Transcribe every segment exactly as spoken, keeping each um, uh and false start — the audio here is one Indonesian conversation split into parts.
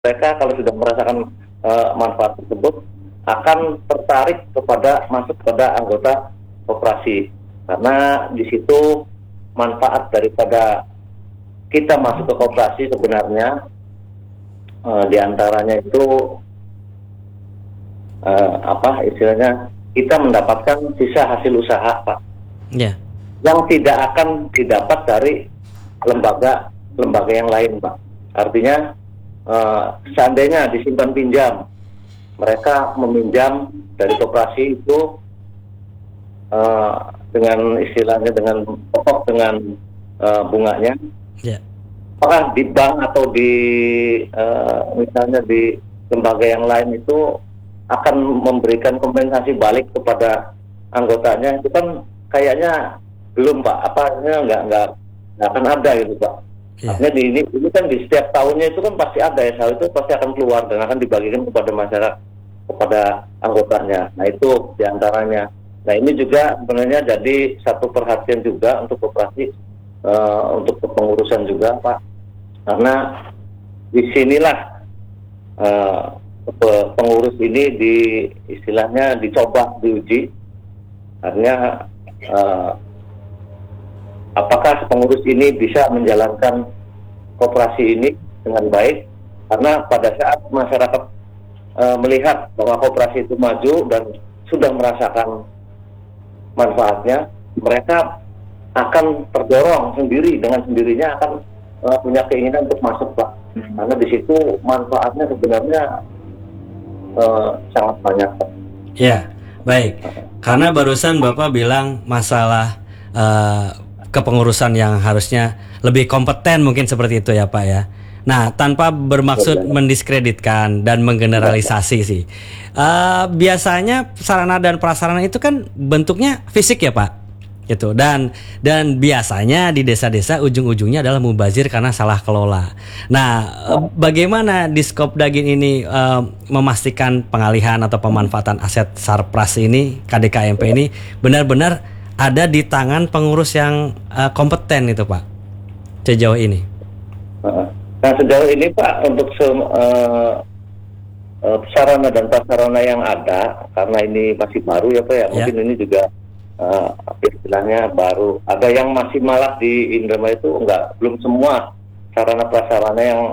mereka kalau sudah merasakan uh, manfaat tersebut akan tertarik kepada masuk pada anggota koperasi, karena di situ manfaat daripada kita masuk ke koperasi sebenarnya uh, diantaranya itu uh, apa istilahnya kita mendapatkan sisa hasil usaha, Pak, Ya. yang tidak akan didapat dari lembaga lembaga yang lain, Pak. Artinya uh, seandainya disimpan pinjam, mereka meminjam dari koperasi itu uh, dengan istilahnya dengan pokok dengan uh, bunganya, Ya. apakah di bank atau di uh, misalnya di lembaga yang lain itu akan memberikan kompensasi balik kepada anggotanya, itu kan kayaknya belum, Pak. Apanya nggak nggak nggak akan ada gitu, Pak. Ya. Artinya di ini, ini kan di setiap tahunnya itu kan pasti ada ya, hal itu pasti akan keluar dan akan dibagikan kepada masyarakat, kepada anggotanya. Nah itu diantaranya. Nah ini juga sebenarnya jadi satu perhatian juga untuk koperasi, uh, untuk kepengurusan juga, Pak. Karena disinilah uh, pengurus ini di istilahnya dicoba, diuji. Artinya uh, apakah pengurus ini bisa menjalankan koperasi ini dengan baik, karena pada saat masyarakat e, melihat bahwa koperasi itu maju dan sudah merasakan manfaatnya, mereka akan terdorong sendiri dengan sendirinya akan e, punya keinginan untuk masuk, Pak. Karena di situ manfaatnya sebenarnya e, sangat banyak, Pak. Ya, baik. Karena barusan Bapak bilang masalah uh, kepengurusan yang harusnya lebih kompeten, mungkin seperti itu ya Pak ya. Nah, tanpa bermaksud mendiskreditkan dan menggeneralisasi sih. Uh, biasanya sarana dan prasarana itu kan bentuknya fisik ya Pak. Gitu. Dan dan biasanya di desa-desa ujung-ujungnya adalah mubazir karena salah kelola. Nah, uh, bagaimana Diskopdagin ini uh, memastikan pengalihan atau pemanfaatan aset Sarpras ini, K D K M P ini benar-benar ada di tangan pengurus yang uh, kompeten itu Pak, sejauh ini? Nah sejauh ini Pak, untuk se- uh, uh, sarana dan prasarana yang ada, karena ini masih baru ya Pak ya, mungkin ya. Ini juga uh, istilahnya baru. Ada yang masih malah di Indramayu itu enggak, belum semua sarana prasarana yang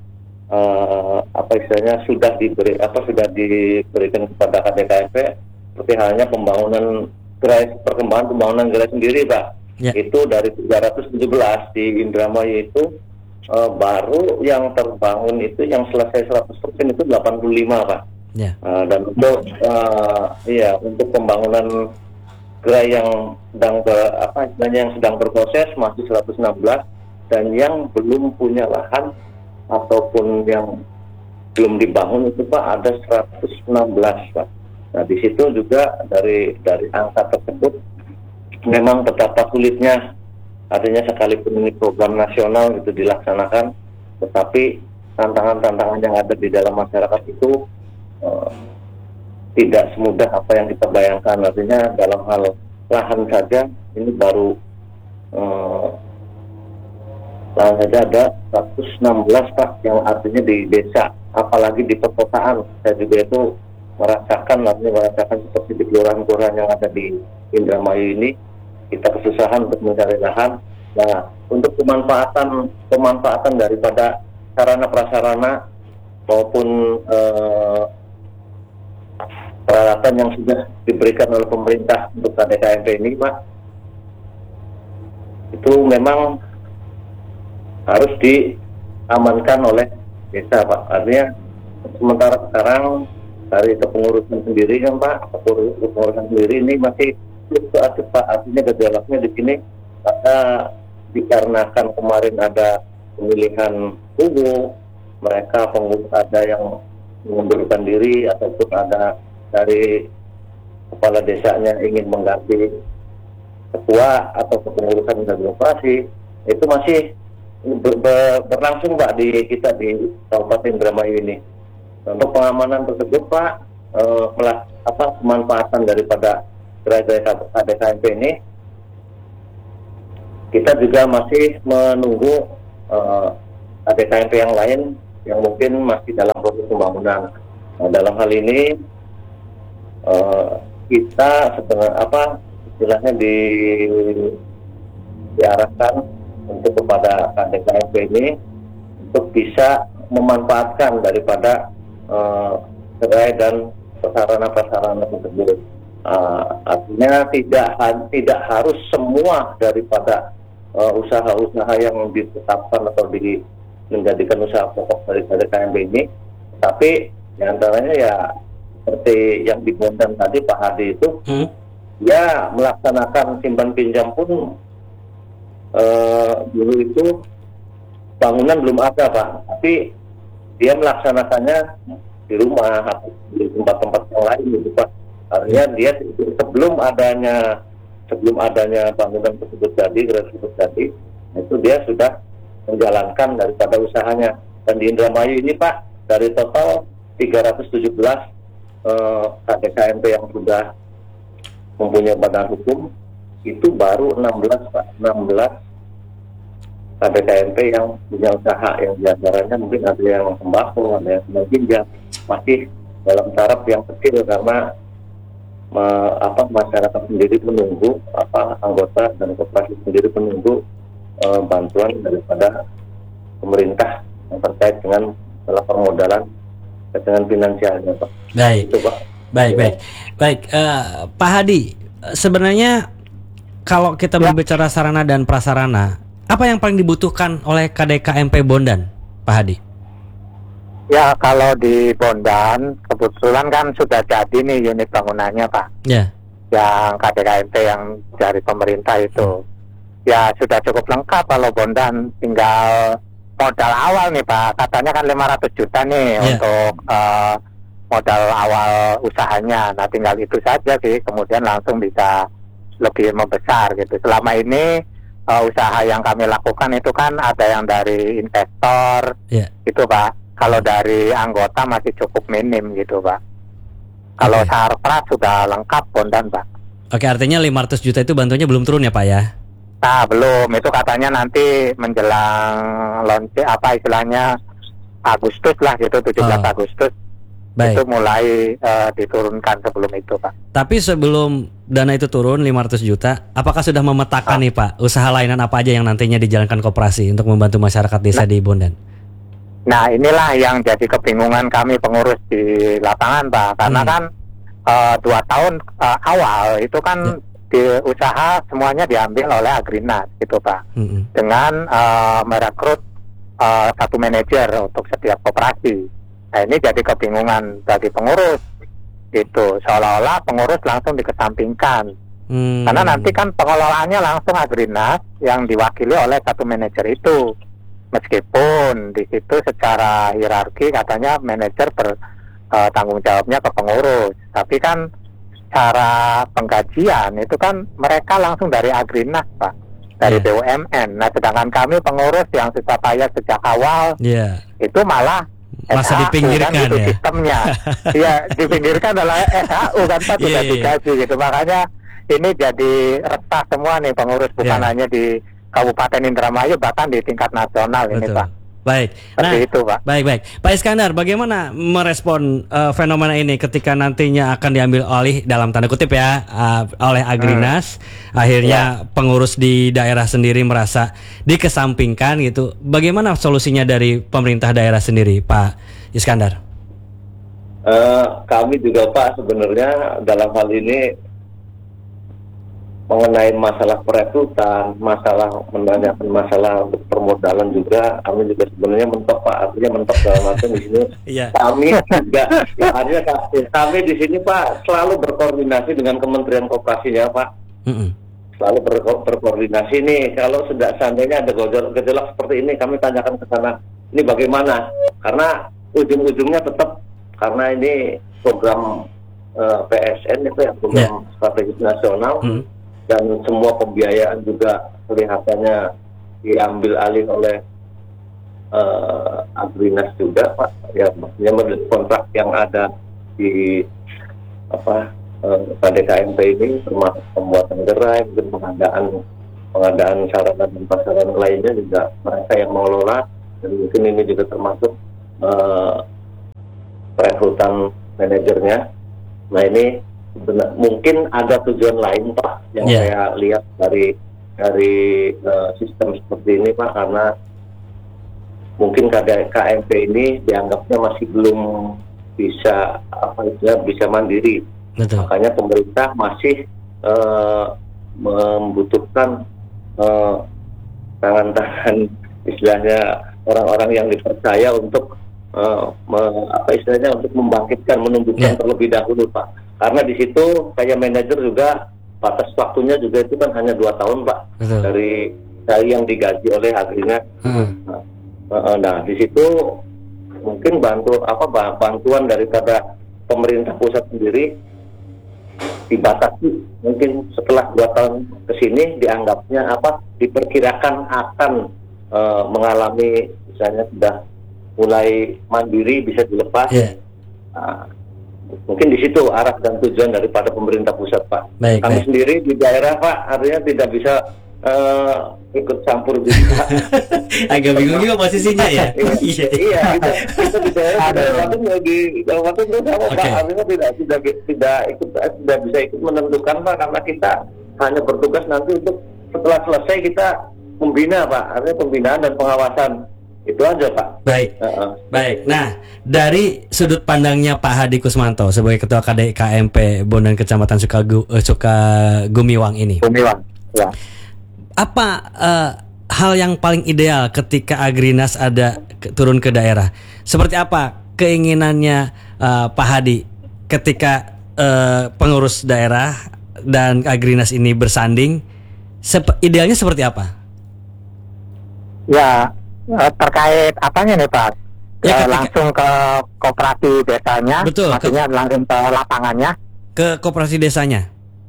uh, apa istilahnya sudah diberi apa sudah diberikan kepada K D K M P, seperti halnya pembangunan gerai, perkembangan pembangunan gerai sendiri, Pak. Ya. Itu dari tiga ratus tujuh belas di Indramayu itu uh, baru yang terbangun itu yang selesai seratus persen itu delapan puluh lima, Pak. Ya. Uh, dan untuk uh, iya untuk pembangunan gerai yang sedang ber, apa istilahnya yang sedang berproses masih seratus enam belas, dan yang belum punya lahan ataupun yang belum dibangun itu Pak ada seratus enam belas, Pak. Nah di situ juga dari dari angka tersebut memang betapa sulitnya, artinya sekalipun ini program nasional itu dilaksanakan, tetapi tantangan-tantangan yang ada di dalam masyarakat itu uh, tidak semudah apa yang kita bayangkan. Artinya dalam hal lahan saja ini baru uh, lahan saja ada seratus enam belas Pak, yang artinya di desa, apalagi di perkotaan. Saya juga itu merasakan, artinya merasakan seperti di kelurahan-kelurahan yang ada di Indramayu ini, kita kesusahan untuk mencari lahan. Nah, untuk pemanfaatan pemanfaatan daripada sarana prasarana maupun eh, peralatan yang sudah diberikan oleh pemerintah untuk K D K M P ini, Pak, itu memang harus diamankan oleh desa, Pak. Artinya sementara sekarang dari kepengurusan sendiri kan Pak, kepengurusan sendiri ini masih fluktuatif Pak. Artinya gejolaknya di sini karena dikarenakan kemarin ada pemilihan umum, mereka pengurus ada yang mengundurkan diri ataupun ada dari kepala desanya ingin mengganti ketua atau kepengurusan dan birokrasi, itu masih ber, ber, berlangsung Pak di kita di Kabupaten Indramayu ini. Untuk pengamanan tersebut Pak, eh, melah, apa pemanfaatan daripada gerai-gerai K D K M P ini, kita juga masih menunggu eh, K D K M P yang lain yang mungkin masih dalam proses pembangunan. Nah, dalam hal ini uh, kita sebenarnya apa istilahnya di diarahkan untuk kepada K D K M P ini untuk bisa memanfaatkan daripada uh, gerai dan prasarana-prasarana tersebut. Uh, artinya tidak tidak harus semua daripada uh, usaha-usaha yang ditetapkan atau di, menjadikan usaha pokok dari K D K M P ini, tapi diantaranya ya seperti yang di Bondan tadi Pak Hadi itu, hmm? ya melaksanakan simpan pinjam pun uh, dulu itu bangunan belum ada Pak, tapi dia melaksanakannya di rumah atau di tempat-tempat yang lain gitu Pak. Artinya dia sebelum adanya sebelum adanya bangunan tersebut jadi, gerai tersebut jadi, itu dia sudah menjalankan daripada usahanya. Dan di Indramayu ini Pak, dari total tiga ratus tujuh belas eh, K D K M P yang sudah mempunyai badan hukum, itu baru enam belas Pak, enam belas K D K M P yang punya usaha, yang diantaranya mungkin ada yang sembako, ada yang mungkin ya masih dalam taraf yang kecil karena Me, apa masyarakat sendiri menunggu, apa anggota dan koperasi sendiri menunggu e, bantuan daripada pemerintah yang terkait dengan permodalan dengan finansialnya Pak. Baik, itu, Pak. baik, baik, baik. Uh, Pak Hadi, sebenarnya kalau kita ya. berbicara sarana dan prasarana, apa yang paling dibutuhkan oleh K D K M P Bondan, Pak Hadi? Ya, kalau di Bondan kebetulan kan sudah jadi nih unit bangunannya Pak. Ya. Yang K D K M P yang dari pemerintah itu. Ya sudah cukup lengkap kalau Bondan, tinggal modal awal nih Pak. Katanya kan lima ratus juta nih ya. untuk uh, modal awal usahanya. Nah tinggal itu saja sih, kemudian langsung bisa lebih membesar gitu. Selama ini uh, usaha yang kami lakukan itu kan ada yang dari investor ya. Gitu Pak. Kalau dari anggota masih cukup minim gitu Pak. Kalau okay. sarpras sudah lengkap Bondan Pak. Oke, artinya lima ratus juta itu bantuannya belum turun ya Pak ya? Nah belum, itu katanya nanti menjelang launching apa istilahnya Agustus lah gitu, tujuh belas oh. Agustus. Baik. Itu mulai uh, diturunkan sebelum itu Pak. Tapi sebelum dana itu turun lima ratus juta, apakah sudah memetakan ah. nih Pak usaha lainan apa aja yang nantinya dijalankan koperasi untuk membantu masyarakat desa nah. di Bondan? Nah inilah yang jadi kebingungan kami pengurus di lapangan Pak, karena hmm. kan uh, dua tahun uh, awal itu kan ya. di usaha semuanya diambil oleh Agrinas gitu Pak, hmm. dengan uh, merekrut uh, satu manajer untuk setiap koperasi. Nah ini jadi kebingungan bagi pengurus gitu, seolah-olah pengurus langsung dikesampingkan, hmm. karena nanti kan pengelolaannya langsung Agrinas yang diwakili oleh satu manajer itu. Meskipun di situ secara hierarki katanya manajer bertanggung uh, jawabnya ke pengurus, tapi kan cara penggajian itu kan mereka langsung dari Agrinas Pak, dari yeah. B U M N. Nah sedangkan kami pengurus yang susah payah sejak awal, yeah. itu malah masa dipinggirkan kan, itu ya sistemnya, ya dipinggirkan adalah S H U kan Pak, tidak yeah, digaji yeah. gitu. Makanya ini jadi resah semua nih pengurus, bukan yeah. hanya di Kabupaten Indramayu, bahkan di tingkat nasional. Betul. Ini Pak. Baik. Nah, itu Pak. Baik baik. Pak Iskandar, bagaimana merespon uh, fenomena ini ketika nantinya akan diambil alih dalam tanda kutip ya uh, oleh Agrinas, hmm. akhirnya ya. pengurus di daerah sendiri merasa dikesampingkan gitu. Bagaimana solusinya dari pemerintah daerah sendiri, Pak Iskandar? Uh, kami juga Pak sebenarnya dalam hal ini mengenai masalah perekrutan, masalah menanyakan masalah untuk permodalan juga, kami juga sebenarnya mentok Pak, artinya mentok dalam arti di sini. yeah. Kami juga, ya, artinya kami di sini Pak selalu berkoordinasi dengan Kementerian Koperasinya Pak, mm-hmm. selalu ber- berkoordinasi nih. Kalau sudah seandainya ada gejolak seperti ini, kami tanyakan ke sana, ini bagaimana? Karena ujung-ujungnya tetap karena ini program uh, P S N itu ya, program yeah. strategis nasional. Mm-hmm. Dan semua pembiayaan juga kelihatannya diambil alih oleh uh, Agrinas juga Pak. Ya maksudnya kontrak yang ada di apa uh, K D K M P ini termasuk pembuatan gerai, mungkin pengadaan pengadaan sarana dan prasarana lainnya juga mereka yang mengelola, dan mungkin ini juga termasuk uh, perekrutan manajernya. Nah ini benar, mungkin ada tujuan lain Pak yang Yeah. saya lihat dari dari uh, sistem seperti ini Pak, karena mungkin K M P ini dianggapnya masih belum bisa apa istilahnya bisa mandiri. Betul. Makanya pemerintah masih uh, membutuhkan uh, tangan-tangan istilahnya orang-orang yang dipercaya untuk uh, me, apa istilahnya untuk membangkitkan, menumbuhkan Yeah. terlebih dahulu Pak. Karena di situ kayak manajer juga batas waktunya juga itu kan hanya dua tahun Pak. Betul. Dari dari yang digaji oleh Agrinas. Hmm. Nah, uh, nah di situ mungkin bantu apa bantuan daripada pemerintah pusat sendiri dibatasi, mungkin setelah dua tahun ke sini dianggapnya apa diperkirakan akan uh, mengalami misalnya sudah mulai mandiri bisa dilepas. Yeah. Nah, mungkin di situ arah dan tujuan daripada pemerintah pusat Pak. Baik, Kami baik. sendiri di daerah Pak artinya tidak bisa uh, ikut campur juga. Agak bingung juga posisinya ya. Iya, iya, kita, kita di daerah di kabupaten lagi kabupaten itu sama Oke. Pak, artinya tidak tidak tidak ikut tidak bisa ikut menentukan Pak, karena kita hanya bertugas nanti untuk setelah selesai kita membina Pak, artinya pembinaan dan pengawasan itu aja Pak. Baik. Uh-uh. Baik. Nah, dari sudut pandangnya Pak Hadi Kusmanto sebagai Ketua K D K M P Bondan Kecamatan Sukagu, eh, Sukagumiwang ini, Gumiwang. Ya. apa eh, hal yang paling ideal ketika Agrinas ada ke- turun ke daerah? Seperti apa keinginannya eh, Pak Hadi ketika eh, pengurus daerah dan Agrinas ini bersanding? Sep- idealnya seperti apa? Ya, eh, terkait apanya nih Pak? Ya, Eh, ketika- langsung ke koperasi desanya, Betul, ke- maksudnya langsung ke lapangannya. Ke koperasi desanya?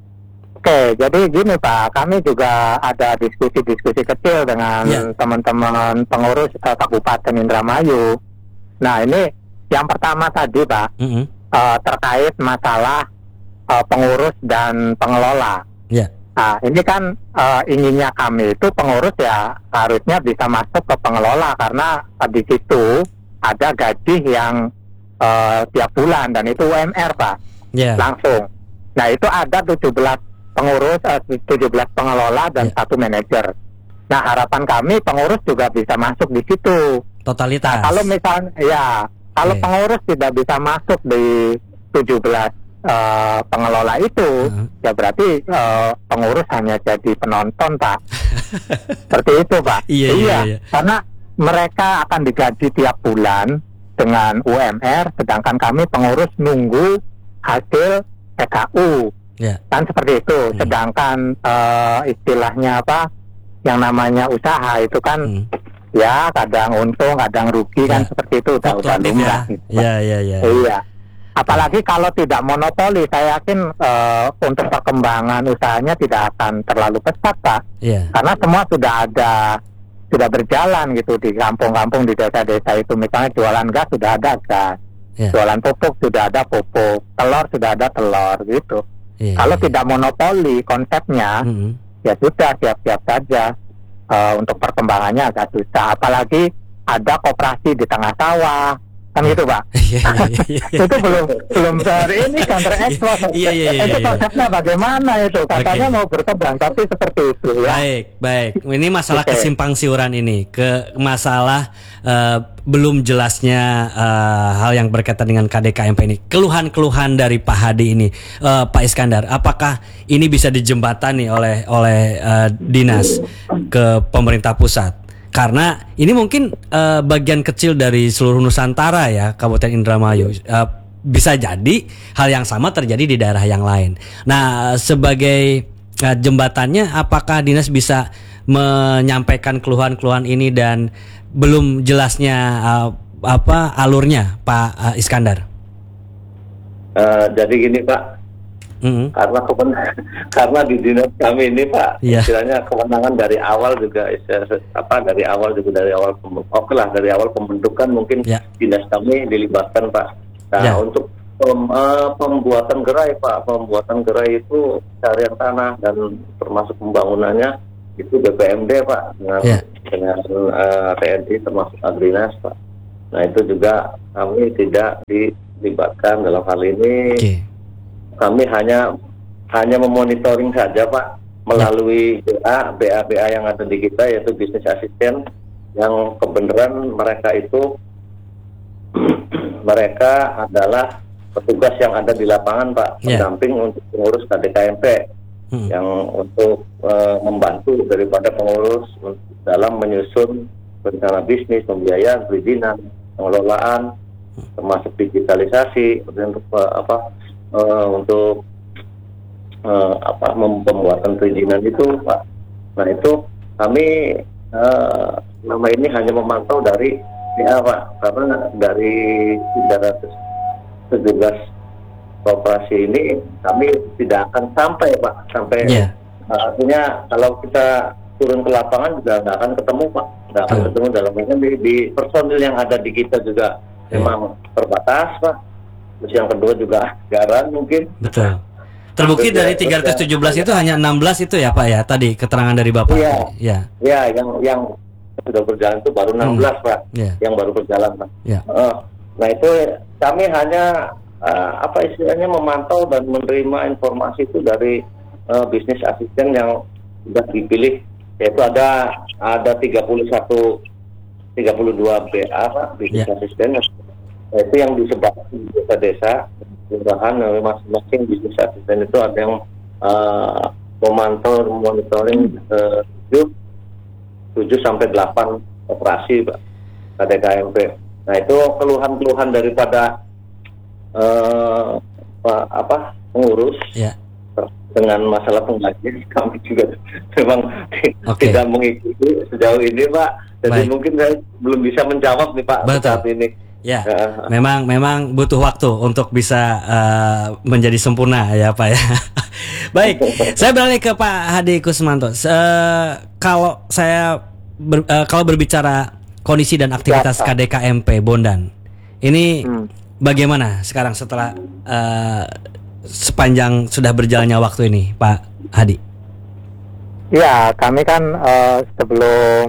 Oke, jadi gini Pak, kami juga ada diskusi-diskusi kecil dengan Ya. teman-teman pengurus eh, Kabupaten Indramayu. Nah ini yang pertama tadi Pak, Mm-mm. eh, terkait masalah eh, pengurus dan pengelola. Ya. Nah, ini kan eh, inginnya kami itu pengurus ya harusnya bisa masuk ke pengelola, karena eh, di situ ada gaji yang eh, tiap bulan dan itu U M R Pak, Ya. langsung. Nah, itu ada tujuh belas pengurus, eh, tujuh belas pengelola dan Ya. satu manajer. Nah, harapan kami pengurus juga bisa masuk di situ. Totalitas. Nah, kalau misalnya ya, kalau Oke. pengurus tidak bisa masuk di tujuh belas eh, pengelola itu, Uh-huh. ya berarti eh, pengurus hanya jadi penonton, Pak. Seperti itu, Pak. Iya, iya, iya. Karena mereka akan digaji tiap bulan dengan U M R, sedangkan kami pengurus nunggu hasil P K U. Ya. Kan seperti itu. Hmm. Sedangkan eh, istilahnya apa? Yang namanya usaha itu kan Hmm. ya kadang untung, kadang rugi, kan Ya. seperti itu udah udah Fluktuatif lumrah ya. gitu. Iya, iya, iya. Iya. Apalagi kalau tidak monopoli, saya yakin eh, untuk perkembangan usahanya tidak akan terlalu pesat, Pak. Iya. Karena semua sudah ada, sudah berjalan gitu di kampung-kampung, di desa-desa itu. Misalnya jualan gas sudah ada gas, Iya. jualan pupuk sudah ada pupuk, telur sudah ada telur gitu. Iya, Kalau iya. tidak monopoli konsepnya, Mm-mm. ya sudah siap-siap saja. Eh, untuk perkembangannya agak susah. Apalagi ada koperasi di tengah sawah, kan gitu Pak. Iya, iya, iya, iya. Itu belum belum ter ini kan terekspos. Iya, iya, iya, Itu iya. konsepnya bagaimana itu? Katanya Oke. mau berkembang, tapi seperti itu ya. Baik, baik. Ini masalah Oke. kesimpang siuran ini, ke masalah eh, belum jelasnya eh, hal yang berkaitan dengan K D K M P ini. Keluhan-keluhan dari Pak Hadi ini, eh, Pak Iskandar, apakah ini bisa dijembatani oleh oleh eh, dinas ke pemerintah pusat? Karena ini mungkin eh, bagian kecil dari seluruh Nusantara ya, Kabupaten Indramayu. Eh, bisa jadi hal yang sama terjadi di daerah yang lain. Nah, sebagai eh, jembatannya, apakah dinas bisa menyampaikan keluhan-keluhan ini dan belum jelasnya eh, apa alurnya, Pak eh, Iskandar? Uh, jadi gini Pak, Mm-mm. karena kemen- karena di dinas kami ini Pak, Iya. istilahnya kewenangan dari awal juga istilah- apa dari awal juga dari awal pem- oke lah dari awal pembentukan mungkin Ya. dinas kami dilibatkan Pak. Nah Ya. untuk pem- eh, pembuatan gerai Pak, pembuatan gerai itu carian tanah dan termasuk pembangunannya itu B P M D Pak dengan Ya. dengan eh, T N I termasuk Agrinas Pak. Nah itu juga kami tidak dilibatkan dalam hal ini. Okay. Kami hanya hanya memonitoring saja Pak melalui B A B A B A yang ada di kita, yaitu bisnis asisten, yang kebenaran mereka itu mereka adalah petugas yang ada di lapangan Pak, yeah. pendamping untuk pengurus K D K M P hmm. yang untuk uh, membantu daripada pengurus dalam menyusun rencana bisnis, pembiayaan, perizinan, pengelolaan, termasuk digitalisasi untuk uh, apa uh, untuk uh, apa pembuatan perizinan itu Pak. Nah itu kami uh, nama ini hanya memantau dari ya Pak, karena dari tiga ratus tujuh belas kooperasi ini kami tidak akan sampai Pak, sampai yeah. uh, artinya kalau kita turun ke lapangan juga nggak akan ketemu Pak, nggak akan oh. ketemu dalam di, di personil yang ada di kita juga yeah. memang terbatas Pak. Terus yang kedua juga anggaran mungkin. Betul. Terbukti dari tiga ratus tujuh belas itu hanya enam belas itu ya Pak ya, tadi keterangan dari Bapak. Iya. Ya. Ya, yang yang sudah berjalan itu baru enam belas hmm. Pak, yeah. yang baru berjalan Pak. Yeah. Uh, nah itu kami hanya uh, apa istilahnya memantau dan menerima informasi itu dari uh, bisnis asisten yang sudah dipilih, yaitu ada ada tiga puluh satu, tiga puluh dua B A Pak, bisnis yeah. asisten, yaitu yang disebar di desa-desa, kelurahan, masing-masing bisnis asisten itu ada yang uh, memantau, monitoring uh, tujuh sampai delapan operasi Pak K D K M P. Nah itu keluhan-keluhan daripada uh, apa pengurus yeah. dengan masalah penggajian kami juga memang okay. tidak mengikuti sejauh ini Pak. Jadi Baik. mungkin saya belum bisa menjawab nih Pak saat ini. Ya, uh, memang memang butuh waktu untuk bisa uh, menjadi sempurna ya Pak ya. Baik, saya beralih ke Pak Hadi Kusmanto. Uh, kalau saya ber, uh, kalau berbicara kondisi dan aktivitas K D K M P Bondan, ini hmm. bagaimana sekarang setelah uh, sepanjang sudah berjalannya waktu ini, Pak Hadi? Ya, kami kan uh, sebelum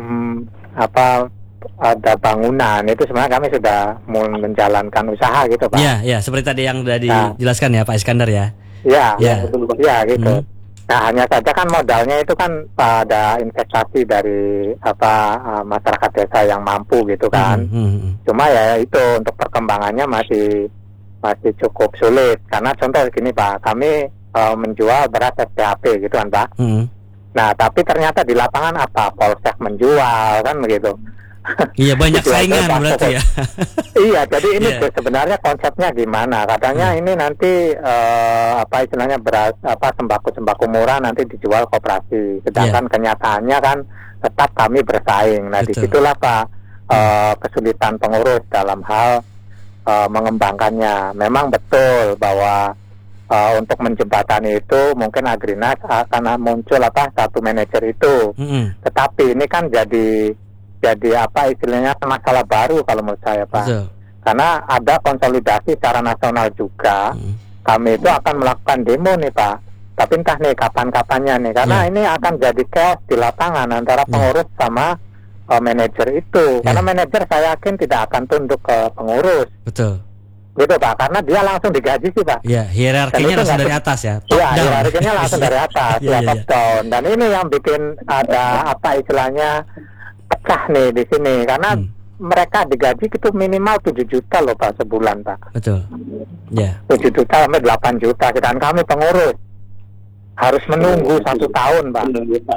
apa ada bangunan itu sebenarnya kami sudah menjalankan usaha gitu Pak. Iya, iya, seperti tadi yang sudah dijelaskan nah, ya Pak Iskandar ya. Iya, ya, ya gitu. Hmm. Nah hanya saja kan modalnya itu kan pada investasi dari apa uh, masyarakat desa yang mampu gitu kan. Hmm, hmm, hmm. Cuma ya itu untuk perkembangannya masih masih cukup sulit karena contoh gini Pak, kami uh, menjual beras S P H P gitu kan Pak. Hmm. Nah tapi ternyata di lapangan apa Polsek menjual kan begitu. Iya banyak saingan berarti ya. Iya jadi ini yeah. sebenarnya konsepnya gimana? Katanya hmm. ini nanti uh, apa istilahnya beras apa sembako sembako murah nanti dijual koperasi. Sedangkan yeah. kenyataannya kan tetap kami bersaing. Nah Betul. disitulah Pak uh, kesulitan pengurus dalam hal uh, mengembangkannya. Memang betul bahwa uh, untuk menjembatani itu mungkin Agrinas akan muncul apa satu manajer itu. Hmm. Tetapi ini kan jadi jadi apa istilahnya masalah baru kalau menurut saya Pak. Betul. Karena ada konsolidasi secara nasional juga. Hmm. Kami itu akan melakukan demo nih Pak. Tapi entah nih kapan-kapannya nih. Karena yeah. ini akan jadi chaos di lapangan antara pengurus yeah. sama uh, manajer itu. Yeah. Karena manajer saya yakin tidak akan tunduk ke pengurus. Betul. Gitu Pak. Karena dia langsung digaji sih Pak. Iya, yeah, hierarkinya langsung dari atas ya. Iya, hierarkinya langsung dari atas. yeah, ya, yeah, yeah. Dan ini yang bikin ada apa istilahnya pecah nih di sini karena hmm. mereka digaji itu minimal tujuh juta loh Pak sebulan Pak. Betul. Ya. Yeah. tujuh juta sampai delapan juta dan kami pengurus harus menunggu satu tahun Pak.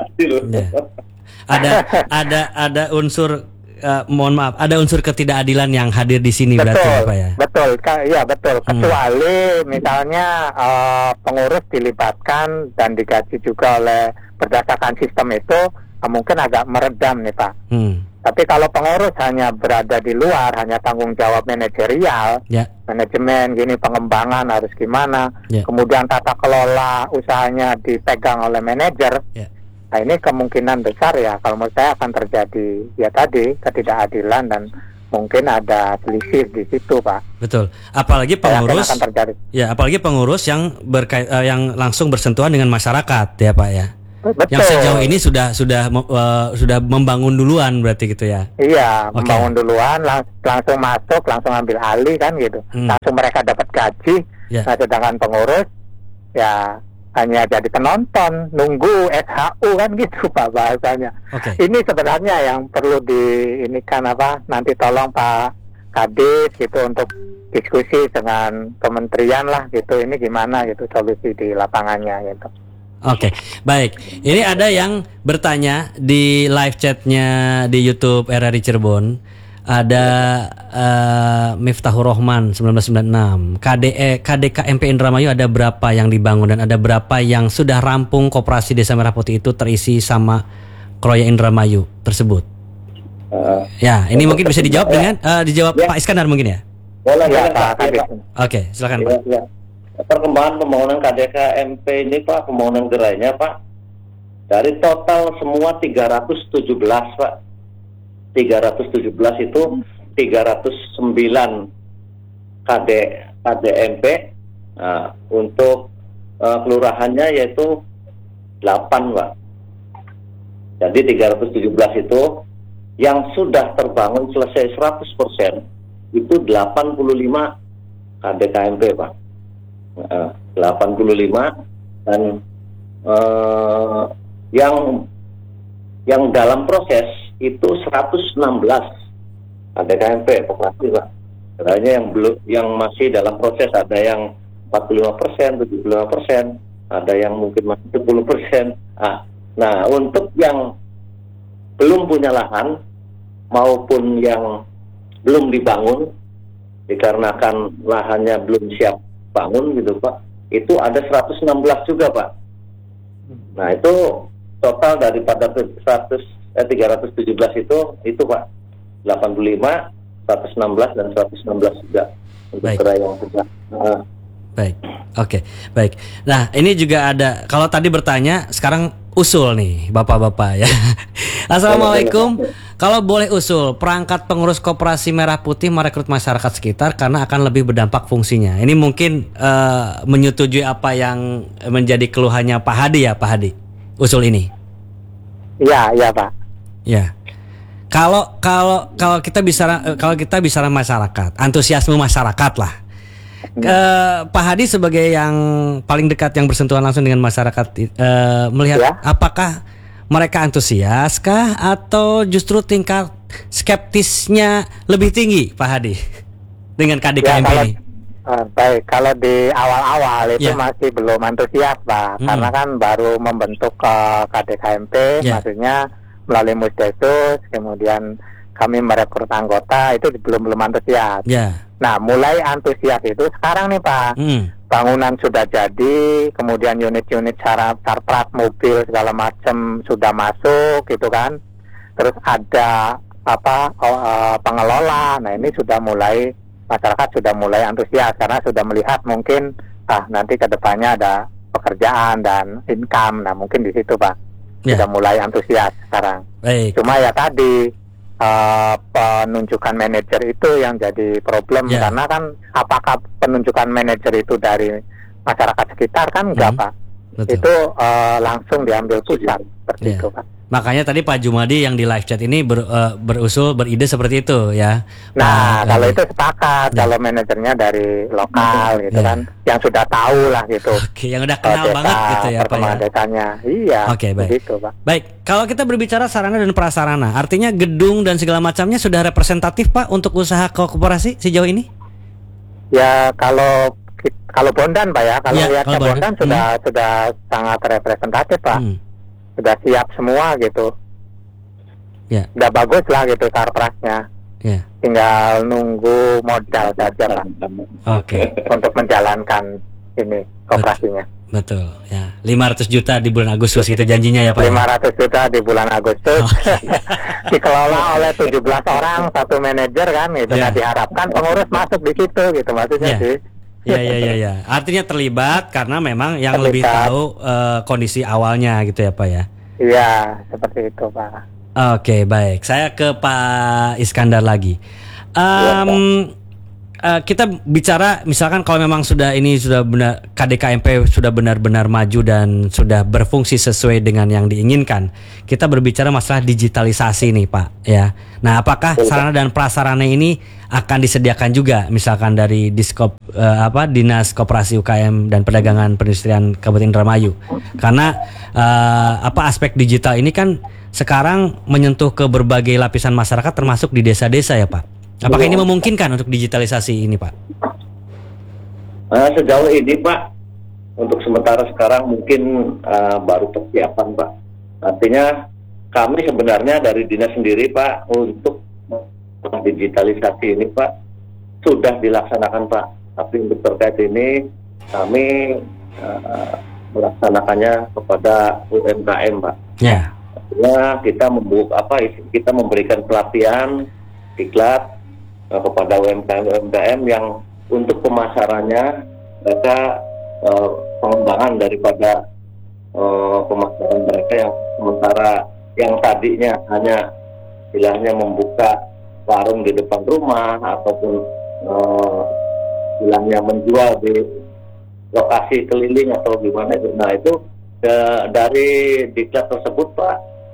Yeah. Ada ada ada unsur uh, mohon maaf, ada unsur ketidakadilan yang hadir di sini betul, berarti Pak ya. Betul. Iya betul. Kecuali hmm. misalnya uh, pengurus dilibatkan dan digaji juga oleh berdasarkan sistem itu mungkin agak meredam nih Pak. Hmm. Tapi kalau pengurus hanya berada di luar, hanya tanggung jawab manajerial, yeah. manajemen, gini pengembangan harus gimana, yeah. kemudian tata kelola usahanya dipegang oleh manajer, yeah. nah ini kemungkinan besar ya kalau menurut saya akan terjadi ya tadi ketidakadilan dan mungkin ada selisih di situ Pak. Betul. Apalagi pengurus, ya apalagi pengurus yang berkait, uh, yang langsung bersentuhan dengan masyarakat ya Pak ya. Betul. Yang sejauh ini sudah sudah uh, sudah membangun duluan berarti gitu ya? Iya, okay. membangun duluan, lang- langsung masuk, langsung ambil alih kan gitu. Hmm. Langsung mereka dapat gaji. Yeah. Nah, sedangkan pengurus ya hanya jadi penonton, nunggu S H U kan gitu Pak bahasanya. Okay. Ini sebenarnya yang perlu di ini kan apa? Nanti tolong Pak Kadis gitu untuk diskusi dengan kementerian lah gitu. Ini gimana gitu solusi di lapangannya gitu. Oke, okay, baik. Ini ada yang bertanya di live chatnya di YouTube R R I Cirebon. Ada uh, Miftahur Rahman seribu sembilan ratus sembilan puluh enam. K D E, K D K M P Indramayu ada berapa yang dibangun dan ada berapa yang sudah rampung koperasi Desa Merah Putih itu terisi sama Kroya Indramayu tersebut? Uh, ya, ini mungkin bisa dijawab dengan uh, dijawab ya. Pak Iskandar mungkin ya? Boleh, ya, Pak. Oke, okay, silakan ya, Pak. Ya. Perkembangan pembangunan K D K M P ini Pak, pembangunan gerainya Pak, dari total semua tiga ratus tujuh belas Pak, tiga ratus tujuh belas itu tiga ratus sembilan K D K D M P. Nah, untuk uh, kelurahannya yaitu delapan Pak. Jadi tiga ratus tujuh belas itu yang sudah terbangun selesai seratus persen itu delapan puluh lima K D K M P Pak. Uh, delapan puluh lima dan uh, yang yang dalam proses itu seratus enam belas K D K M P koperasi Pak. Sebenarnya yang belum, yang masih dalam proses ada yang empat puluh lima persen, tujuh puluh lima persen, ada yang mungkin masih sepuluh persen. Ah, nah untuk yang belum punya lahan maupun yang belum dibangun dikarenakan lahannya belum siap bangun gitu Pak, itu ada seratus enam belas juga Pak. Nah itu total daripada seratus, eh, tiga ratus tujuh belas itu itu Pak delapan puluh lima, seratus enam belas dan seratus enam belas juga untuk gerai yang sudah. Nah. Baik, oke, okay. Baik. Nah ini juga ada, kalau tadi bertanya, sekarang usul nih bapak-bapak ya. Assalamualaikum. Kalau boleh usul, perangkat pengurus koperasi Merah Putih merekrut masyarakat sekitar karena akan lebih berdampak fungsinya. Ini mungkin uh, menyetujui apa yang menjadi keluhannya Pak Hadi ya, Pak Hadi. Usul ini. Iya, iya Pak. Ya. Kalau kalau kalau kita bicara kalau kita bicara masyarakat, antusiasme masyarakat lah. Uh, Pak Hadi sebagai yang paling dekat yang bersentuhan langsung dengan masyarakat uh, melihat ya. Apakah mereka antusias kah atau justru tingkat skeptisnya lebih tinggi Pak Hadi dengan K D K M P ya, ini? Uh, baik, kalau di awal-awal itu ya. Masih belum antusias Pak, hmm. karena kan baru membentuk uh, K D K M P, ya. Maksudnya melalui Musdesus, kemudian kami merekrut anggota itu belum belum antusias. Ya. Nah, mulai antusias itu sekarang nih Pak. Hmm. Bangunan sudah jadi, kemudian unit-unit syarat sarpras mobil segala macam sudah masuk gitu kan. Terus ada apa uh, pengelola. Nah, ini sudah mulai masyarakat sudah mulai antusias karena sudah melihat mungkin ah nanti ke depannya ada pekerjaan dan income. Nah, mungkin di situ Pak. Ya. Sudah mulai antusias sekarang. Baik. Cuma ya tadi Uh, penunjukan manajer itu yang jadi problem yeah. Karena kan apakah penunjukan manajer itu dari masyarakat sekitar kan enggak hmm. Pak. Betul. Itu uh, langsung diambil pusat seperti yeah. itu Pak. Makanya tadi Pak Jumadi yang di live chat ini ber, uh, berusul beride seperti itu ya. Nah, nah kalau uh, itu sepakat yeah. Kalau manajernya dari lokal gitu yeah. kan, yang sudah tahu lah gitu. Oke, okay, yang udah kenal desa, banget gitu ya Pak ya. Desanya. Iya. Oke, okay, baik. Begitu, Pak. Baik, kalau kita berbicara sarana dan prasarana, artinya gedung dan segala macamnya sudah representatif Pak untuk usaha koperasi sejauh ini? Ya, kalau kalau Bondan Pak ya, kalau ya, lihatnya kalau Bondan, Bondan sudah hmm. sudah sangat representatif Pak. Hmm. Sudah siap semua gitu. Ya. Udah bagus lah gitu sarprasnya. Ya. Tinggal nunggu modal saja Pak. Oke. Okay. Untuk menjalankan ini koperasinya. Betul. Ya. lima ratus juta di bulan Agustus itu janjinya ya Pak. lima ratus juta di bulan Agustus. Okay. Dikelola oleh tujuh belas orang, satu manajer kan gitu. Ya. Nah, diharapkan pengurus masuk di situ gitu maksudnya ya. Sih. Iya iya iya ya. Artinya terlibat karena memang yang terlibat. Lebih tahu uh, kondisi awalnya gitu ya Pak ya. Iya, seperti itu Pak. Oke, baik. Saya ke Pak Iskandar lagi. Um, ya, uh, kita bicara misalkan kalau memang sudah ini sudah benar K D K M P sudah benar-benar maju dan sudah berfungsi sesuai dengan yang diinginkan. Kita berbicara masalah digitalisasi nih Pak ya. Nah, apakah sarana dan prasarana ini akan disediakan juga misalkan dari Diskop uh, apa Dinas Koperasi U K M dan Perdagangan Perindustrian Kabupaten Indramayu? Karena uh, apa aspek digital ini kan sekarang menyentuh ke berbagai lapisan masyarakat termasuk di desa-desa ya Pak. Apakah ini memungkinkan untuk digitalisasi ini Pak? Uh, sejauh ini Pak, untuk sementara sekarang mungkin uh, baru persiapan Pak. Artinya kami sebenarnya dari dinas sendiri Pak untuk digitalisasi ini Pak sudah dilaksanakan Pak. Tapi untuk terkait ini kami uh, melaksanakannya kepada U M K M Pak. Ya. Yeah. Artinya kita membuka apa? Kita memberikan pelatihan diklat uh, kepada U M K M U M K M yang untuk pemasarannya mereka uh, pengembangan daripada uh, pemasaran mereka yang sementara yang tadinya hanya istilahnya membuka warung di depan rumah ataupun uh, istilahnya menjual di lokasi keliling atau gimana itu. Nah itu ke, dari diklat tersebut Pak,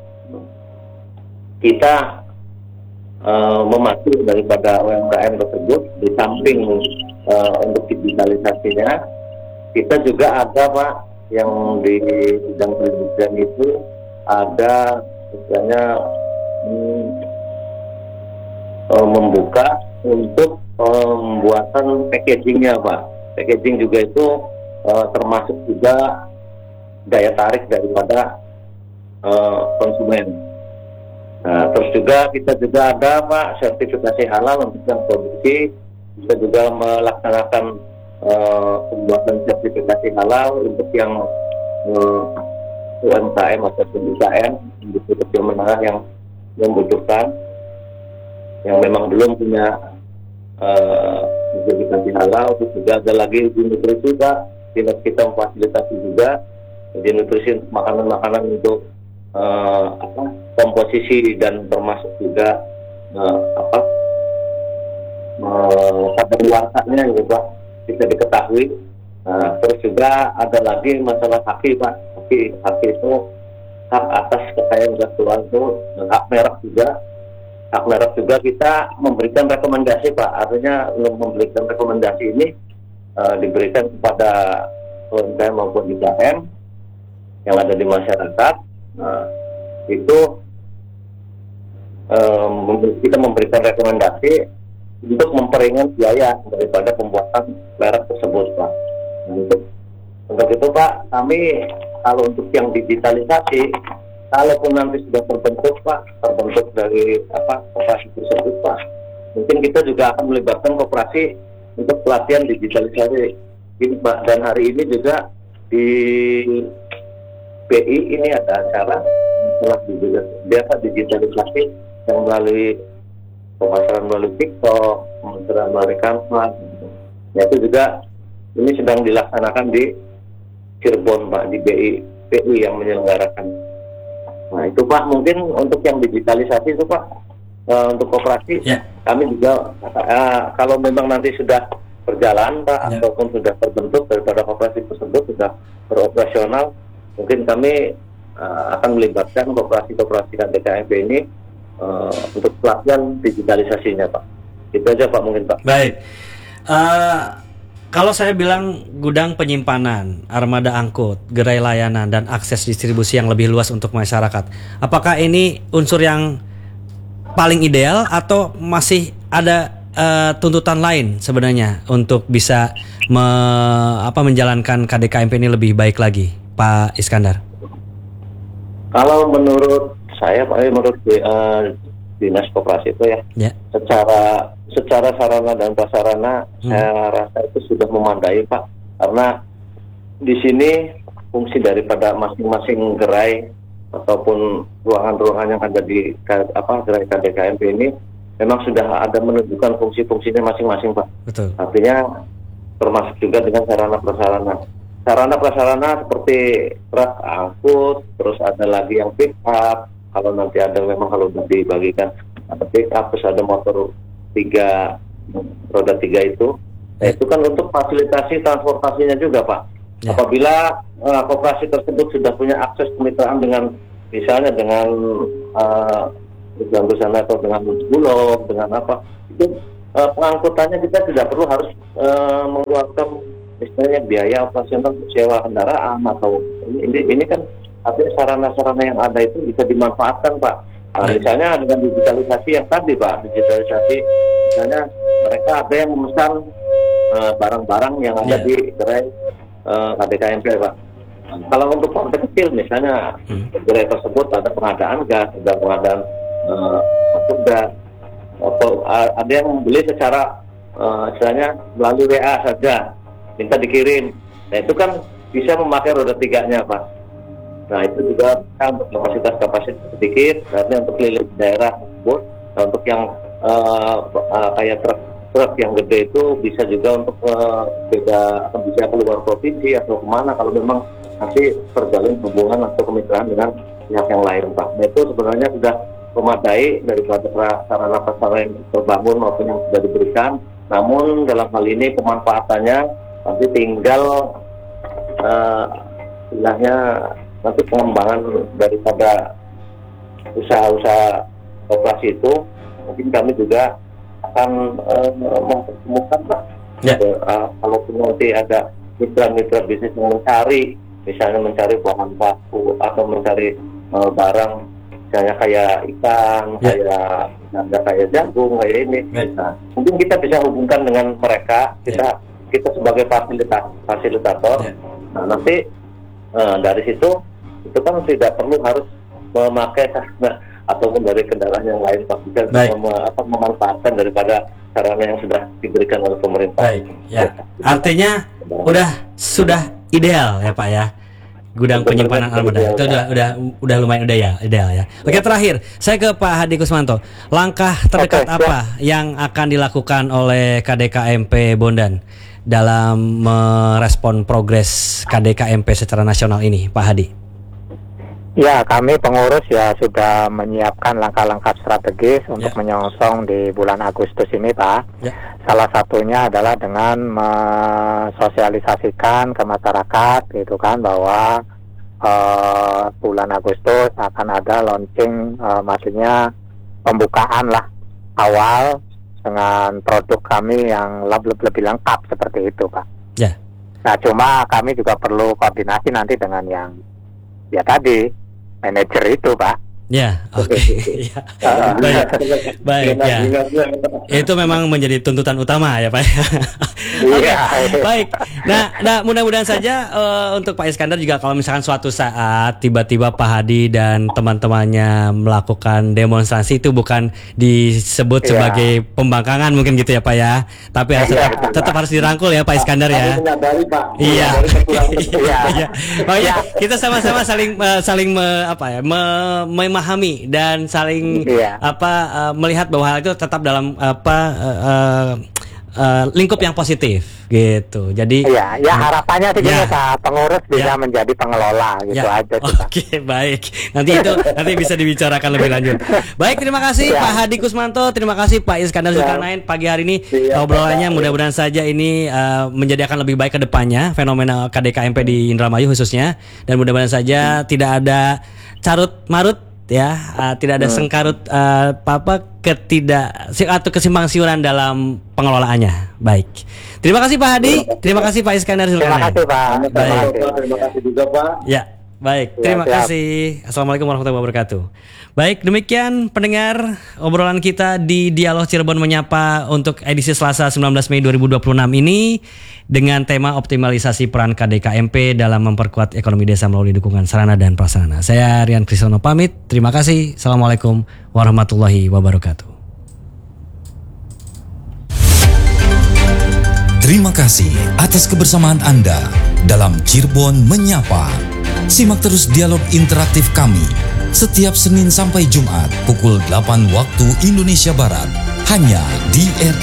kita uh, memacu daripada U M K M tersebut di samping uh, untuk digitalisasinya, kita juga ada Pak yang di bidang perindustrian itu ada misalnya hmm, uh, membuka untuk pembuatan packagingnya Pak. Packaging juga itu uh, termasuk juga daya tarik daripada uh, konsumen. Nah, terus juga kita juga ada Pak sertifikasi halal untuk yang produksi. Kita juga melaksanakan uh, pembuatan sertifikasi halal untuk yang uh, U M K M atau U K M, industri kecil menengah yang membutuhkan, yang memang belum punya uh, sertifikasi halal. Terus juga ada lagi uji nutrisi Pak, dinas kita memfasilitasi juga uji nutrisi untuk makanan-makanan untuk uh, apa komposisi dan termasuk juga uh, apa uh, kadaluarsanya gitu Pak, bisa diketahui. Nah, terus juga ada lagi masalah haki Pak, haki haki itu hak atas kekayaan intelektual itu, dan hak merek juga. Hak merek juga kita memberikan rekomendasi Pak, artinya memberikan rekomendasi ini uh, diberikan kepada U M K M maupun U K M yang ada di masyarakat. Nah, itu um, kita memberikan rekomendasi untuk memperingan biaya daripada pembuatan merek tersebut Pak. Nah, untuk, untuk itu Pak, kami kalau untuk yang digitalisasi, kalaupun nanti sudah terbentuk Pak, terbentuk dari apa koperasi tersebut Pak, mungkin kita juga akan melibatkan koperasi untuk pelatihan digitalisasi ini Pak. Dan hari ini juga di B I ini ada acara setelah biasa digitalisasi yang melalui pemasaran melalui TikTok, pemasaran melalui Canva. Ya, itu juga ini sedang dilaksanakan di Cirebon Pak, di B I B I yang menyelenggarakan. Nah itu Pak, mungkin untuk yang digitalisasi itu Pak, uh, untuk koperasi yeah. Kami juga uh, kalau memang nanti sudah berjalan Pak, yeah. ataupun sudah terbentuk daripada koperasi tersebut sudah beroperasional, mungkin kami uh, akan melibatkan koperasi-koperasi K D K M P ini uh, untuk pelatihan digitalisasinya Pak. Itu aja Pak mungkin Pak. Baik. Uh... Kalau saya bilang gudang penyimpanan, armada angkut, gerai layanan, dan akses distribusi yang lebih luas untuk masyarakat, apakah ini unsur yang paling ideal atau masih ada uh, tuntutan lain sebenarnya untuk bisa me, apa, menjalankan K D K M P ini lebih baik lagi, Pak Iskandar? Kalau menurut saya, Pak, menurut uh, Dinas Koperasi itu ya, yeah. secara secara sarana dan prasarana hmm. saya rasa itu sudah memadai Pak, karena di sini fungsi daripada masing-masing gerai ataupun ruangan-ruangan yang ada di apa gerai K D K M P ini memang sudah ada menunjukkan fungsi-fungsinya masing-masing Pak. Betul. Artinya termasuk juga dengan sarana prasarana. Sarana prasarana seperti truk angkut, terus ada lagi yang pick up. Kalau nanti ada memang kalau dibagikan ada pick up, terus ada motor tiga roda tiga itu. Nah, itu kan untuk fasilitasi transportasinya juga, Pak. Ya. Apabila uh, koperasi tersebut sudah punya akses kemitraan dengan misalnya dengan uh, perusahaan atau dengan Bulog, dengan apa, itu uh, pengangkutannya kita tidak perlu harus uh, mengeluarkan misalnya biaya operasional sewa kendaraan atau ini ini kan artinya sarana-sarana yang ada itu bisa dimanfaatkan, Pak. Nah, misalnya dengan digitalisasi yang tadi, Pak, digitalisasi misalnya mereka ada yang memesan uh, barang-barang yang ada yeah. di gerai uh, K D K M P, Pak. Nah, kalau untuk partai kecil misalnya hmm. gerai tersebut ada pengadaan gas, ada pengadaan uh, gas, atau uh, ada yang membeli secara uh, misalnya melalui W A saja, minta dikirim. Nah, itu kan bisa memakai roda tiganya, Pak. Nah, itu juga kan untuk kapasitas-kapasitas sedikit, artinya untuk keliling daerah tersebut. Nah, untuk yang uh, uh, kayak truk-truk yang gede itu bisa juga untuk uh, beda, bisa keluar provinsi atau kemana kalau memang masih terjalin hubungan atau kemitraan dengan pihak yang lain, Pak. Nah, itu sebenarnya sudah memadai daripada sarana prasarana yang terbangun maupun yang sudah diberikan. Namun dalam hal ini pemanfaatannya nanti tinggal uh, istilahnya nanti pengembangan daripada usaha-usaha operasi itu mungkin kami juga akan uh, mempertemukan, Pak. Ya. Uh, kalau nanti ada mitra-mitra bisnis yang mencari, misalnya mencari bahan baku atau mencari uh, barang, misalnya kayak ikan, ya. kayak ada kayak jagung, kayak ini. Ya. Nah, mungkin kita bisa hubungkan dengan mereka, kita ya. kita sebagai fasilitator, fasilitator. Ya. Nah, nanti uh, dari situ itu kan tidak perlu harus memakai nah, ataupun dari kendaraan yang lain, Pak, bisa mem, apa, memanfaatkan daripada sarana yang sudah diberikan oleh pemerintah. Baik, ya. Artinya udah sudah ideal ya, Pak, ya, gudang penyimpanan armada itu udah udah udah lumayan udah ya ideal ya. Oke, terakhir saya ke Pak Hadi Kusmanto. Langkah terdekat Oke, apa ya. yang akan dilakukan oleh K D K M P Bondan dalam merespon progres K D K M P secara nasional ini, Pak Hadi? Ya, kami pengurus ya sudah menyiapkan langkah-langkah strategis untuk ya. menyongsong di bulan Agustus ini, Pak. Ya. Salah satunya adalah dengan mensosialisasikan ke masyarakat, gitu kan, bahwa uh, bulan Agustus akan ada launching, uh, maksudnya pembukaan lah awal dengan produk kami yang lebih, lebih lengkap seperti itu, Pak. Ya. Nah, cuma kami juga perlu koordinasi nanti dengan yang ya tadi manajer itu, Pak. Ya, oke. Okay. ya. Baik, baik ya. Itu memang menjadi tuntutan utama ya, Pak. Iya. Okay. Baik. Nah, nah mudah-mudahan saja uh, untuk Pak Iskandar juga kalau misalkan suatu saat tiba-tiba Pak Hadi dan teman-temannya melakukan demonstrasi itu bukan disebut yeah. sebagai pembangkangan mungkin gitu ya, Pak, ya. Tapi harus yeah, tetap, yeah. tetap harus dirangkul ya, Pak Iskandar ya. Menyadari, Pak. Iya. Iya. Makanya kita sama-sama saling uh, saling me, apa ya, me, memahami dan saling yeah. apa uh, melihat bahwa hal itu tetap dalam apa uh, uh, uh, lingkup yang positif gitu. Jadi ya, ya harapannya sih ya. kita pengurus bisa ya. menjadi pengelola gitu ya. aja. Oke, okay, baik. Nanti itu nanti bisa dibicarakan lebih lanjut. Baik, terima kasih ya. Pak Hadi Kusmanto, terima kasih Pak Iskandar ya. Zulkarnain pagi hari ini ya, obrolannya mudah-mudahan saja ini uh, menjadi akan lebih baik ke depannya fenomena K D K M P di Indramayu khususnya, dan mudah-mudahan saja hmm. tidak ada carut marut ya, uh, tidak ada hmm. sengkarut uh, apa ketidak atau kesimpang siuran dalam pengelolaannya. Baik. Terima kasih Pak Hadi, terima kasih Pak Iskandar Zulkarnain. Terima kasih Pak. Baik. Terima kasih juga Pak. Ya, baik. Terima ya, kasih. Assalamualaikum warahmatullahi wabarakatuh. Baik, demikian pendengar obrolan kita di Dialog Cirebon Menyapa untuk edisi Selasa sembilan belas Mei dua ribu dua puluh enam ini dengan tema optimalisasi peran K D K M P dalam memperkuat ekonomi desa melalui dukungan sarana dan prasarana. Saya Rian Kristono pamit. Terima kasih. Assalamualaikum warahmatullahi wabarakatuh. Terima kasih atas kebersamaan Anda dalam Cirebon Menyapa. Simak terus dialog interaktif kami setiap Senin sampai Jumat pukul delapan waktu Indonesia Barat hanya di R